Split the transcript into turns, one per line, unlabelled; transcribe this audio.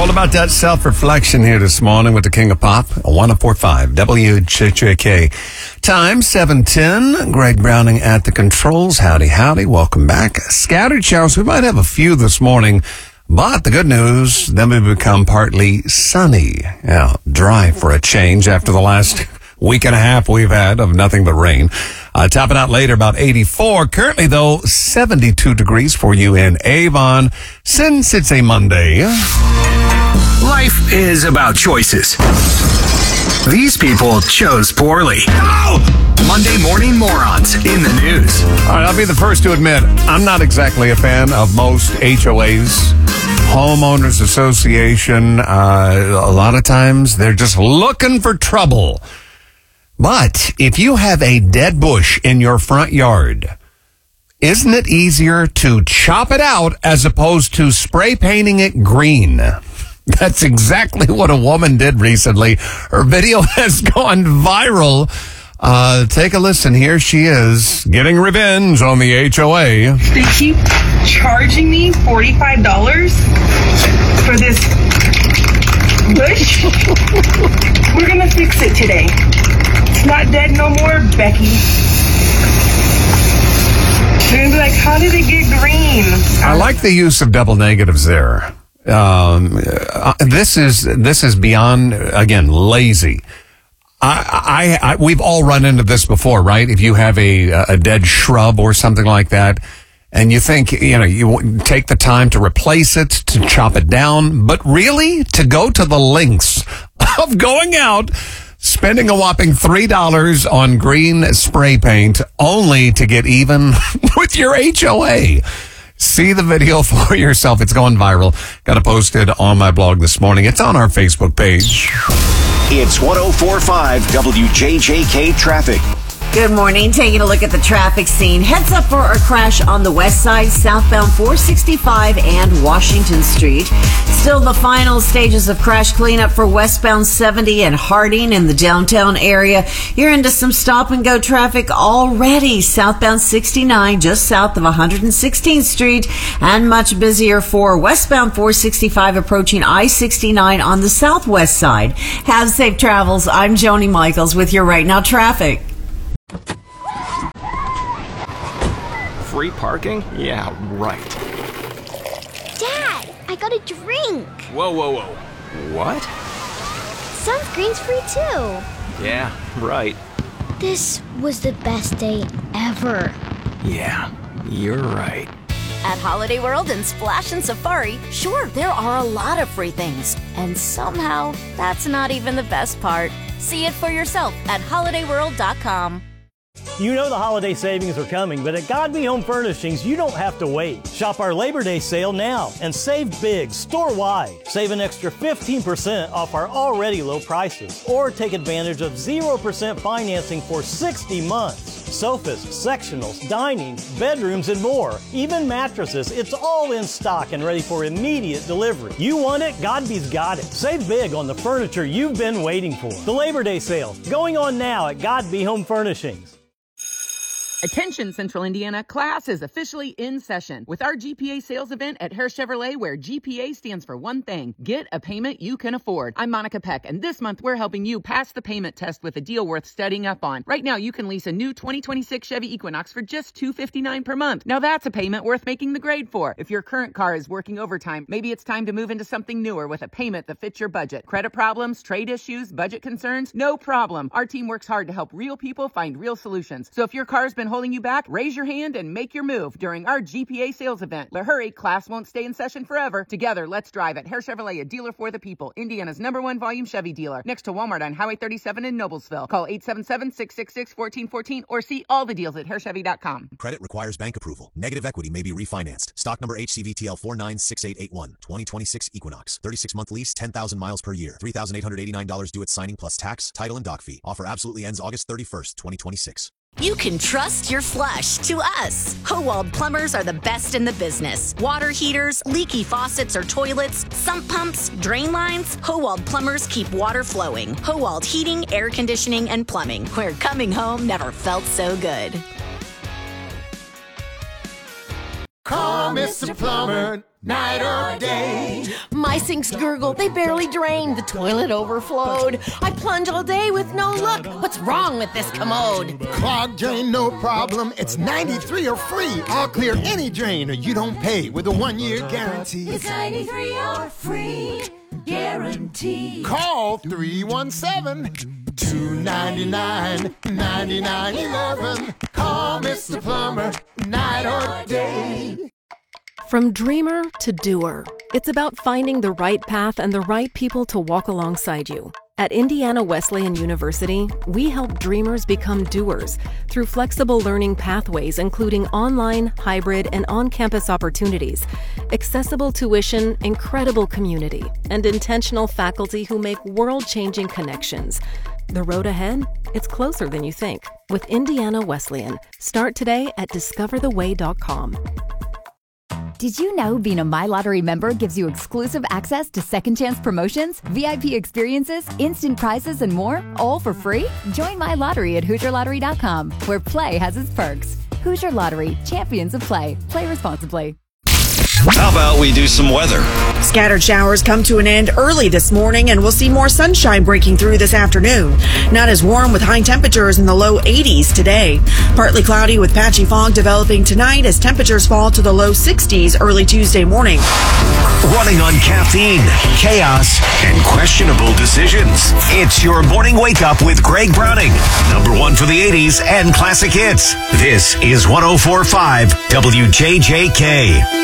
All about that self-reflection here this morning with the King of Pop, 104.5 WJJK. Time 7:10. Greg Browning at the controls. Howdy, howdy. Welcome back. Scattered showers. We might have a few this morning, but the good news, then we become partly sunny. Yeah, dry for a change after the last week and a half we've had of nothing but rain. Topping out later about 84. Currently, though, 72 degrees for you in Avon, since it's a Monday.
Life is about choices. These people chose poorly. Monday morning morons in the news.
All right, I'll be the first to admit, I'm not exactly a fan of most HOAs, homeowners association. A lot of times they're just looking for trouble. But if you have a dead bush in your front yard, isn't it easier to chop it out as opposed to spray painting it green? That's exactly what a woman did recently. Her video has gone viral. Take a listen. Here she is getting revenge on the HOA.
They keep charging me $45 for this bush. We're going to fix it today. It's not dead no more, Becky. They're going to be like, how did it get green?
I like the use of double negatives there. This is beyond, again, lazy. We've all run into this before, right? If you have a dead shrub or something like that, and you think, you take the time to replace it, to chop it down, but really to go to the lengths of going out, spending a whopping $3 on green spray paint only to get even with your HOA. See the video for yourself. It's going viral. Got it posted on my blog this morning. It's on our Facebook page.
It's 104.5 WJJK Traffic.
Good morning. Taking a look at the traffic scene. Heads up for a crash on the west side, southbound 465 and Washington Street. Still the final stages of crash cleanup for westbound 70 and Harding in the downtown area. You're into some stop and go traffic already. Southbound 69 just south of 116th Street, and much busier for westbound 465 approaching I-69 on the southwest side. Have safe travels. I'm Joni Michaels with your Right Now traffic.
Free parking? Yeah, right.
Dad, I got a drink.
Whoa. What?
Sunscreen's free too.
Yeah, right.
This was the best day ever.
Yeah, you're right.
At Holiday World and Splash and Safari, sure, there are a lot of free things. And somehow, that's not even the best part. See it for yourself at holidayworld.com.
You know the holiday savings are coming, but at Godby Home Furnishings, you don't have to wait. Shop our Labor Day sale now and save big store-wide. Save an extra 15% off our already low prices, or take advantage of 0% financing for 60 months. Sofas, sectionals, dining, bedrooms, and more. Even mattresses, it's all in stock and ready for immediate delivery. You want it? Godby's got it. Save big on the furniture you've been waiting for. The Labor Day sale, going on now at Godby Home Furnishings.
Attention Central Indiana, class is officially in session with our GPA sales event at Hare Chevrolet, where GPA stands for one thing: get a payment you can afford. I'm Monica Peck, and this month we're helping you pass the payment test with a deal worth studying up on. Right now you can lease a new 2026 Chevy Equinox for just $259 per month. Now that's a payment worth making the grade for. If your current car is working overtime, maybe it's time to move into something newer with a payment that fits your budget. Credit problems, trade issues, budget concerns? No problem. Our team works hard to help real people find real solutions. So if your car's been holding you back, raise your hand and make your move during our GPA sales event. But hurry, class won't stay in session forever. Together, let's drive at Hare Chevrolet, a dealer for the people. Indiana's #1 volume Chevy dealer. Next to Walmart on Highway 37 in Noblesville. Call 877-666-1414 or see all the deals at HareChevy.com.
Credit requires bank approval. Negative equity may be refinanced. Stock number HCVTL 496881. 2026 Equinox. 36-month lease, 10,000 miles per year. $3,889 due at signing plus tax, title, and dock fee. Offer absolutely ends August 31st, 2026.
You can trust your flush to us. Howald Plumbers are the best in the business. Water heaters, leaky faucets or toilets, sump pumps, drain lines. Howald Plumbers keep water flowing. Howald Heating, Air Conditioning, and Plumbing, where coming home never felt so good.
Call Mr. Plumber, night or day. My My sinks gurgle, they barely drain. The toilet overflowed. I plunge all day with no luck. What's wrong with this commode?
Clogged drain, no problem. It's 93 or free. I'll clear any drain or you don't pay with a 1-year guarantee.
It's 93 or free guarantee.
Call 317-299-9911. Call Mr. Plumber, night or day.
From dreamer to doer, it's about finding the right path and the right people to walk alongside you. At Indiana Wesleyan University, we help dreamers become doers through flexible learning pathways, including online, hybrid, and on-campus opportunities, accessible tuition, incredible community, and intentional faculty who make world-changing connections. The road ahead? It's closer than you think. With Indiana Wesleyan. Start today at discovertheway.com.
Did you know being a My Lottery member gives you exclusive access to second chance promotions, VIP experiences, instant prizes, and more, all for free? Join My Lottery at HoosierLottery.com, where play has its perks. Hoosier Lottery, champions of play. Play responsibly.
How about we do some weather?
Scattered showers come to an end early this morning, and we'll see more sunshine breaking through this afternoon. Not as warm with high temperatures in the low 80s today. Partly cloudy with patchy fog developing tonight as temperatures fall to the low 60s early Tuesday morning.
Running on caffeine, chaos, and questionable decisions. It's your morning wake up with Greg Browning. Number 1 for the 80s and classic hits. This is 104.5 WJJK.